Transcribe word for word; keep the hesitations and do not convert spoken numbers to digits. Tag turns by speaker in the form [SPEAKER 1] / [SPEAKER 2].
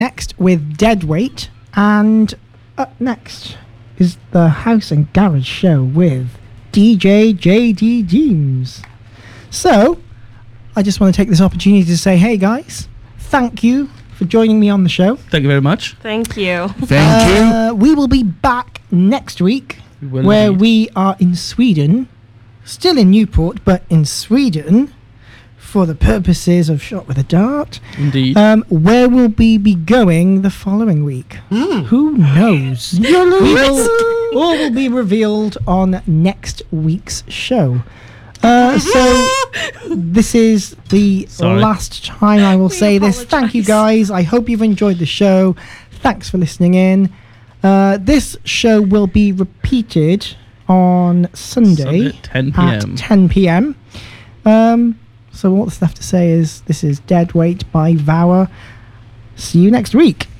[SPEAKER 1] next with Deadweight, and up next is the House and Garage Show with D J J D James. So, I just want to take this opportunity to say, hey guys, thank you for joining me on the show.
[SPEAKER 2] Thank you very much.
[SPEAKER 3] Thank you.
[SPEAKER 4] Thank
[SPEAKER 1] uh, you. We will be back next week,
[SPEAKER 2] we
[SPEAKER 1] where
[SPEAKER 2] indeed.
[SPEAKER 1] we are in Sweden, still in Newport, but in Sweden, for the purposes of Shot with a Dart.
[SPEAKER 2] Indeed.
[SPEAKER 1] Um, where will we be going the following week? Mm. Who knows? we will, all will be revealed on next week's show. Uh, so this is the
[SPEAKER 2] Sorry.
[SPEAKER 1] last time I will
[SPEAKER 3] We
[SPEAKER 1] say this.
[SPEAKER 3] apologise.
[SPEAKER 1] Thank you guys. I hope you've enjoyed the show. Thanks for listening in. Uh, this show will be repeated on Sunday,
[SPEAKER 2] Sunday, ten p.m.
[SPEAKER 1] at ten p.m. Um, so all that's left to say is this is Deadweight by Vower. See you next week.